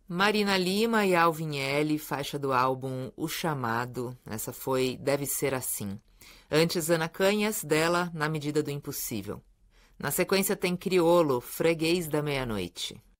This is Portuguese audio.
Marina Lima e Alvin L, faixa do álbum O Chamado. Essa foi Deve Ser Assim. Antes, Ana Canhas, dela Na Medida do Impossível. Na sequência tem Criolo, Freguês da Meia-Noite.